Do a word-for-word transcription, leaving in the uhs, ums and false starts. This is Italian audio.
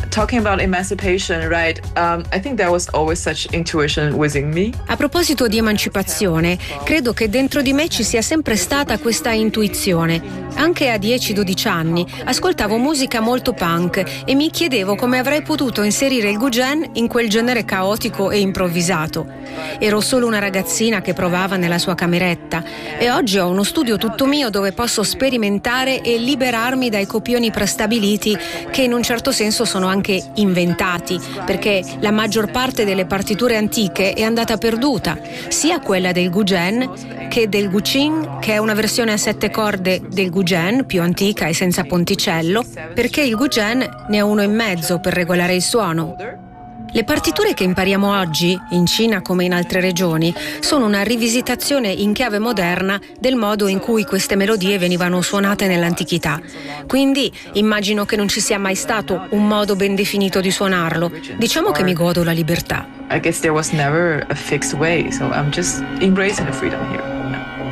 talking about emancipation, right? Um, I think there was always such intuition within me. A proposito di emancipazione, credo che dentro di me ci sia sempre stata questa intuizione. Anche a dieci dodici anni ascoltavo musica molto punk e mi chiedevo come avrei potuto inserire il Gougen in quel genere caotico e improvvisato. Ero solo una ragazzina che provava nella sua cameretta e oggi ho uno studio tutto mio dove posso sperimentare e liberarmi dai copioni prestabiliti che in un certo senso sono anche inventati, perché la maggior parte delle partiture antiche è andata perduta, sia quella del Gougen che del Guqin, che è una versione a sette corde del Gougen più antica e senza ponticello, perché il Gougen ne ha uno e mezzo per regolare il suono. Le partiture che impariamo oggi, in Cina come in altre regioni, sono una rivisitazione in chiave moderna del modo in cui queste melodie venivano suonate nell'antichità. Quindi immagino che non ci sia mai stato un modo ben definito di suonarlo. Diciamo che mi godo la libertà. I guess there was never a fixed way, so I'm just embracing the freedom here.